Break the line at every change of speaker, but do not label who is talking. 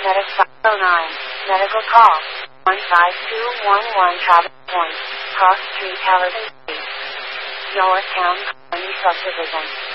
Medic 509. Medical call. 15211 Travis Point. Cross Street, Harrison Street. Yorktown Colony Subdivision.